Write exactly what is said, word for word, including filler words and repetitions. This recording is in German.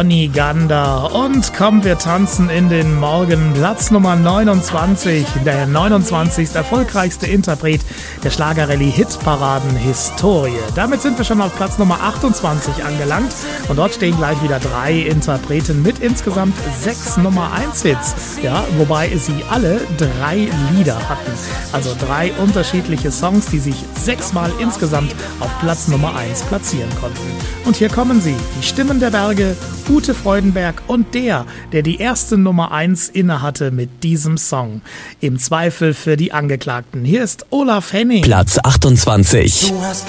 Johnny Gander. Und komm, wir tanzen in den Morgen. Platz Nummer neunundzwanzig, der neunundzwanzigste erfolgreichste Interpret der Schlagerrallye-Hitparaden-Historie. Damit sind wir schon auf Platz Nummer achtundzwanzig angelangt. Und dort stehen gleich wieder drei Interpreten mit insgesamt sechs Nummer eins Hits. Ja, wobei sie alle drei Lieder hatten. Also drei unterschiedliche Songs, die sich sechsmal insgesamt auf Platz Nummer eins platzieren konnten. Und hier kommen sie, die Stimmen der Berge, Ute Freudenberg und der, der die erste Nummer eins innehatte mit diesem Song. Im Zweifel für die Angeklagten. Hier ist Olaf Henning. Platz achtundzwanzig. Du hast